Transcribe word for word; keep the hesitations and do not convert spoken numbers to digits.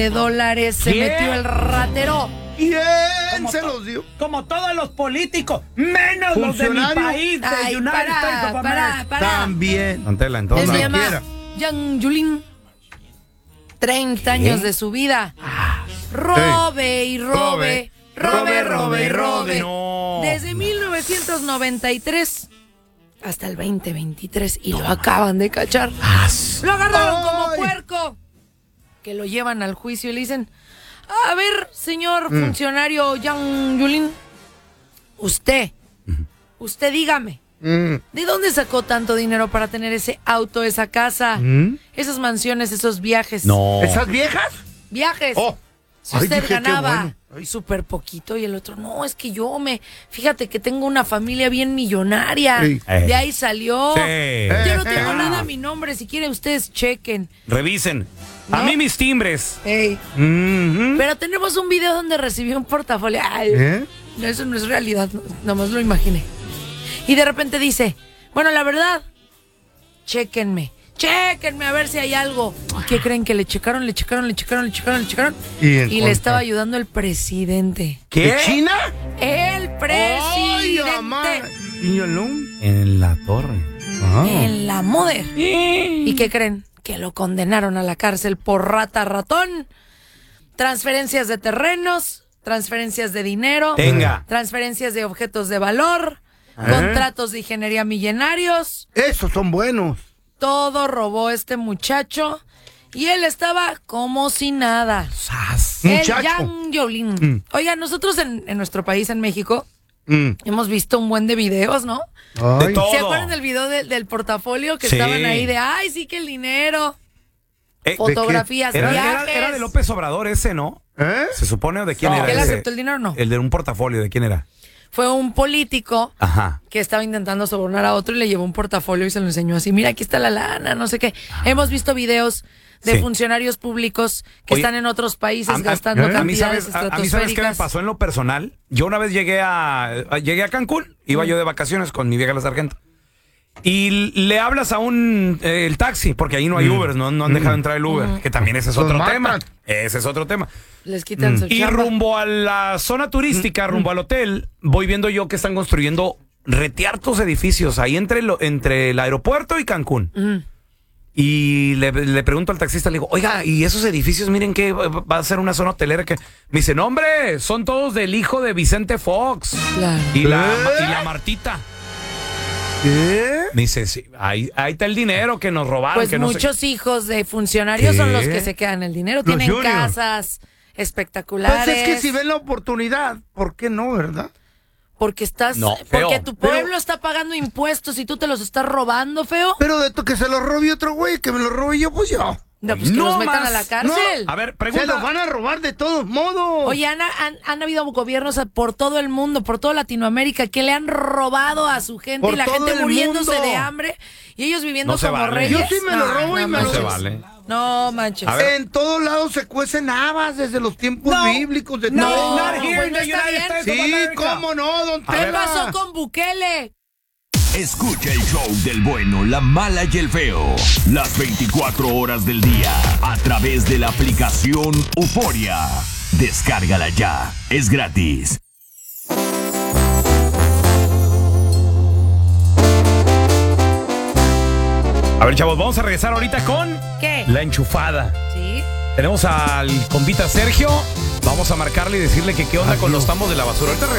de dólares se ¿Quién? metió el ratero. ¿Quién Como se to- los dio? Como todos los políticos, menos los de mi ¿Funcionario? país, de Ay, United para, States of para, America. para. También. Antela, Él entonces. se Donde llama quiera. Yang Yulin. treinta años de su vida. Robe y robe, robe, robe, robe. No. Desde mil novecientos noventa y tres hasta el veinte veintitrés y lo acaban de cachar. Lo agarraron como Ay. puerco. Que lo llevan al juicio y le dicen, a ver, señor Mm. funcionario Yang Yulin, usted, usted dígame, Mm. ¿de dónde sacó tanto dinero para tener ese auto, esa casa, ¿Mm? esas mansiones, esos viajes? No. ¿Esas viejas? Viajes. Oh. Si Ay, usted dije, qué ganaba bueno. Ay. súper poquito y el otro, no, es que yo me, fíjate que tengo una familia bien millonaria. Sí. De ahí salió. Sí. Yo no tengo Eh. nada a mi nombre, si quieren ustedes chequen. Revisen. A No. mí mis timbres. Ey. Mhm. Pero tenemos un video donde recibió un portafolio. Ay, ¿Eh? no, eso no es realidad, no, nomás lo imaginé. Y de repente dice, bueno, la verdad, chéquenme, chéquenme a ver si hay algo. ¿Y qué creen? Que le checaron, le checaron, le checaron, le checaron, le checaron. Y Y, encontraron. le estaba ayudando el presidente. ¿Qué? ¿De China? El ¡Ay, presidente mamá! Piñolón. En la torre. Ah. en la Moder. ¿Y qué creen? Que lo condenaron a la cárcel por rata ratón, transferencias de terrenos, transferencias de dinero, Tenga. transferencias de objetos de valor, ¿Eh? contratos de ingeniería millonarios. Esos son buenos. Todo robó este muchacho y él estaba como si nada. Sas. El Muchacho. Yang Yolin. Mm. Oiga, nosotros en, en nuestro país, en México, Mm. hemos visto un buen de videos, ¿no? Ay. De todo. ¿Se acuerdan del video del, del portafolio que Sí. estaban ahí de, ay, sí que el dinero, Eh, fotografías, Era, era- viajes? era de López Obrador ese, ¿no? ¿Eh? Se supone, ¿o de quién No. era ¿Que él ese? aceptó el dinero o no? El de un portafolio, ¿de quién era? Fue un político Ajá. que estaba intentando sobornar a otro y le llevó un portafolio y se lo enseñó así, mira, aquí está la lana, no sé qué. Hemos visto videos de Sí. funcionarios públicos que Oye, están en otros países A- a- gastando a mí, cantidades ¿sabes, a, a mí, ¿sabes qué me estratosféricas. pasó en lo personal? Yo una vez llegué a, a- llegué a Cancún, iba yo de vacaciones con mi vieja la sargento. Y le hablas a un eh, el taxi, porque ahí no hay Uber, no, no han dejado entrar el Uber, que también ese es Los otro matan. tema. Ese es otro tema. Les quitan su Y chamba. rumbo a la zona turística, rumbo al hotel, voy viendo yo que están construyendo retiartos edificios ahí entre, lo, entre el aeropuerto y Cancún. Ujú. Y le, le pregunto al taxista, le digo, oiga, ¿y esos edificios, miren que va a ser una zona hotelera? Que me dice, no, hombre, son todos del hijo de Vicente Fox. Claro. Y la, ¿Eh? y la Martita. ¿Qué? Me dice, sí, ahí, ahí está el dinero que nos robaron. Pues que no sé muchos hijos de funcionarios ¿Qué? son los que se quedan el dinero. Los Tienen juniors. casas espectaculares. Pues es que si ven la oportunidad, ¿por qué no, verdad? Porque estás, No, porque feo. tu Pero- pueblo está pagando impuestos y tú te los estás robando, feo. Pero de to- que se lo robe otro güey, que me lo robe yo, pues yo. No, pues que No los metan más. a la cárcel. A ver, Se pregunta. los van a robar de todos modos. Oye, Ana, han, han habido gobiernos por todo el mundo, por toda Latinoamérica, que le han robado a su gente Por y la todo gente el muriéndose mundo. de hambre y ellos viviendo No se como vale. reyes. Yo sí me lo robo y me manches. lo- No se vale. No manches. A ver. En todos lados se cuecen habas desde los tiempos No. bíblicos. De No, todo. not here pues in no the está United bien. States of Sí, America. cómo no, don A ¿Qué ver. Tela. pasó con Bukele? Escucha el show del bueno, la mala y el feo. Las veinticuatro horas del día. A través de la aplicación Euforia. Descárgala ya. Es gratis. A ver, chavos, vamos a regresar ahorita con ¿Qué? la enchufada. Sí. Tenemos al convita Sergio. Vamos a marcarle y decirle que qué onda con los tambos de la basura. Ahorita regresamos.